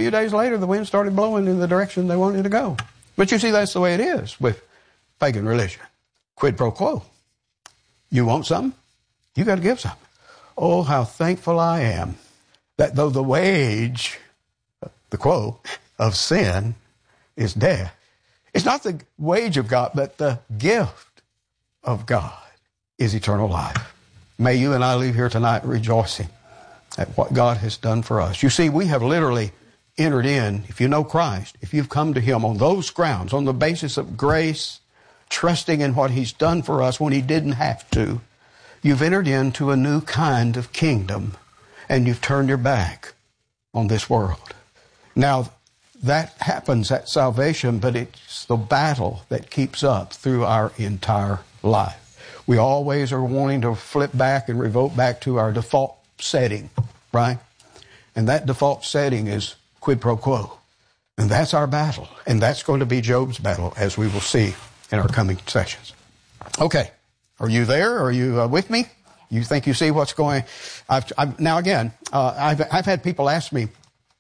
few days later, the wind started blowing in the direction they wanted to go. But you see, that's the way it is with pagan religion. Quid pro quo. You want something? You got to give something. Oh, how thankful I am that though the wage, the quo, of sin is death, it's not the wage of God, but the gift of God is eternal life. May you and I leave here tonight rejoicing at what God has done for us. You see, we have literally entered in, if you know Christ, if you've come to Him on those grounds, on the basis of grace, trusting in what He's done for us when He didn't have to, you've entered into a new kind of kingdom, and you've turned your back on this world. Now, that happens at salvation, but it's the battle that keeps up through our entire life. We always are wanting to flip back and revert back to our default setting, right? And that default setting is quid pro quo. And that's our battle. And that's going to be Job's battle, as we will see in our coming sessions. Okay. Are you there? Are you with me? You think you see what's going? Now again, I've had people ask me,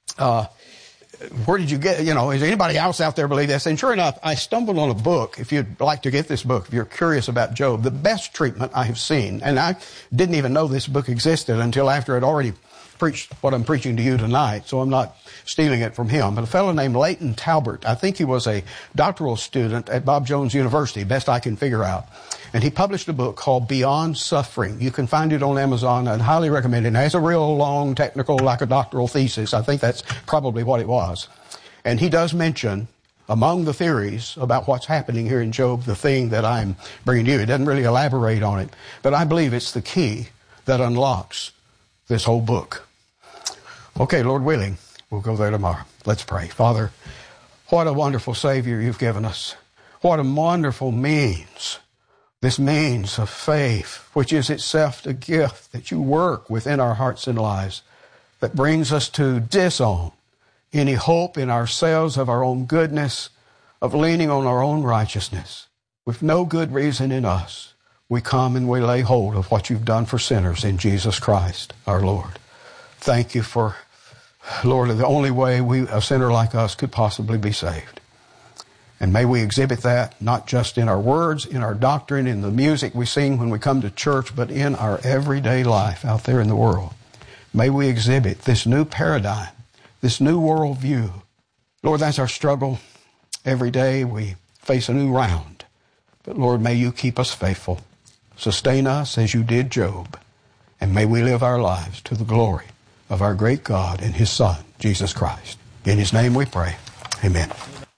where did you get, is anybody else out there believe this? And sure enough, I stumbled on a book. If you'd like to get this book, if you're curious about Job, the best treatment I have seen, and I didn't even know this book existed until after I'd already preached what I'm preaching to you tonight, so I'm not stealing it from him. But a fellow named Leighton Talbert, I think he was a doctoral student at Bob Jones University, best I can figure out. And he published a book called Beyond Suffering. You can find it on Amazon. I'd highly recommend it. It has a real long technical, like a doctoral thesis. I think that's probably what it was. And he does mention, among the theories about what's happening here in Job, the thing that I'm bringing to you. He doesn't really elaborate on it, but I believe it's the key that unlocks this whole book. Okay, Lord willing, we'll go there tomorrow. Let's pray. Father, what a wonderful Savior you've given us. What a wonderful means. This means of faith, which is itself a gift that you work within our hearts and lives, that brings us to disown any hope in ourselves of our own goodness, of leaning on our own righteousness. With no good reason in us, we come and we lay hold of what you've done for sinners in Jesus Christ, our Lord. Thank you for, Lord, the only way a sinner like us could possibly be saved. And may we exhibit that not just in our words, in our doctrine, in the music we sing when we come to church, but in our everyday life out there in the world. May we exhibit this new paradigm, this new worldview. Lord, that's our struggle. Every day we face a new round. But Lord, may you keep us faithful. Sustain us as you did Job. And may we live our lives to the glory of our great God and His Son, Jesus Christ. In His name we pray. Amen.